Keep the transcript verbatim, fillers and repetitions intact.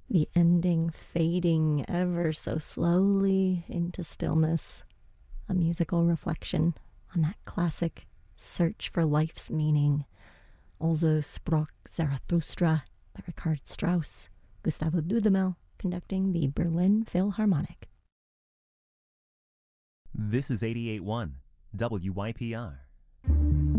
the ending fading ever so slowly into stillness, a musical reflection on that classic search for life's meaning. Also sprach Zarathustra by Richard Strauss, Gustavo Dudamel conducting the Berlin Philharmonic. This is eighty-eight point one W Y P R.